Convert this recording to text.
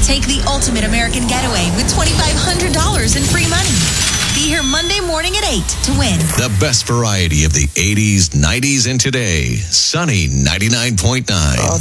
Take the ultimate American getaway with $2,500 in free money. Be here Monday morning at 8 to win. The best variety of the 80s, 90s, and today. Sunny 99.9.